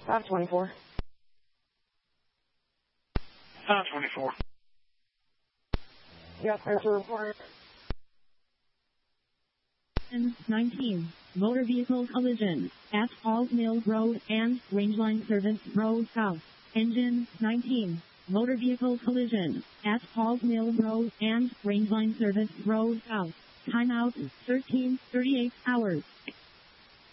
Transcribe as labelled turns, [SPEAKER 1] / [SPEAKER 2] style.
[SPEAKER 1] 524.
[SPEAKER 2] 524.
[SPEAKER 1] Yes, sir, to report.
[SPEAKER 3] 19. Motor vehicle collision at Halls Mill Road and Rangeline Service Road South. Engine 19. Motor vehicle collision at Halls Mill Road and Rangeline Service Road South. Timeout 13:38 hours.